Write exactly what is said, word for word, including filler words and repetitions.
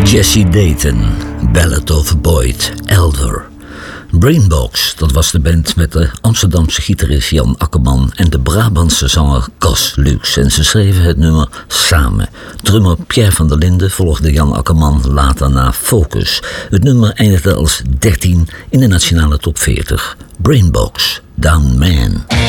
Jesse Dayton, Ballad of Boyd Elder. Brainbox, dat was de band met de Amsterdamse gitarist Jan Akkerman en de Brabantse zanger Cas Lux. En ze schreven het nummer samen. Drummer Pierre van der Linden volgde Jan Akkerman later na Focus. Het nummer eindigde als dertien in de nationale top veertig. Brainbox, Down Man.